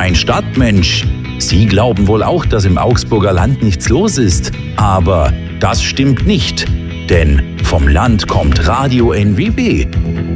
kein Stadtmensch. Sie glauben wohl auch, dass im Augsburger Land nichts los ist. Aber das stimmt nicht. Denn vom Land kommt Radio NWB.